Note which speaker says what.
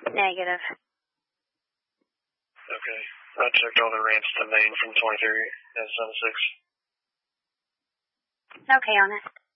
Speaker 1: Negative.
Speaker 2: Okay. I checked all the ramps to main from 23 and Sun 6.
Speaker 1: Okay, honest.